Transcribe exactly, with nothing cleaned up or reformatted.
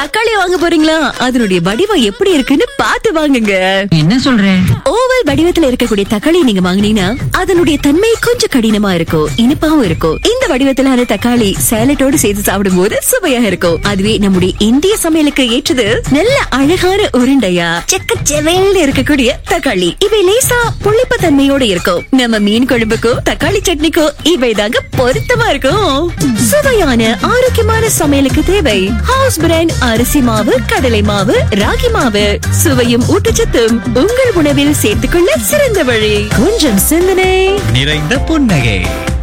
தக்காளி வாங்க போறீங்களா? அதனுடைய வடிவம் எப்படி இருக்குன்னு பாத்து வாங்குங்க. என்ன சொல்றேன்? ஓவல் வடிவத்துல இருக்கக்கூடிய தக்காளி நீங்க வாங்குனீங்கன்னா அதனுடைய தன்மை கொஞ்சம் கடினமா இருக்கும், இனிப்பாவும் இருக்கும். இந்த வடிவத்திலான தக்காளி சேலட்டோடு சேர்த்து சாப்பிடும் போது சுவையாக இருக்கும். அதுவே நம்முடைய இந்திய சமையலுக்கு ஏற்றது நல்ல அழகான உருண்டையா செக்கச்செவேல்னு இருக்கக்கூடிய தக்காளி. இவை லேசா புளிப்பு தன்மையோட இருக்கும். நம்ம மீன் குழம்புக்கும் தக்காளி சட்னிக்கும் இவை தாங்க பொருத்தமா இருக்கும். சுவையான ஆரோக்கியமான சமையலுக்கு தேவை ஹவுஸ் பிராண்ட் அரிசி மாவு, கடலை மாவு, ராகி மாவு. சுவையும் ஊட்டச்சத்தும் உங்கள் உணவில் சேர்த்துக்கொள்ள சிறந்த வழி. கொஞ்சம் சிந்தனை நிறைந்த புன்னகை.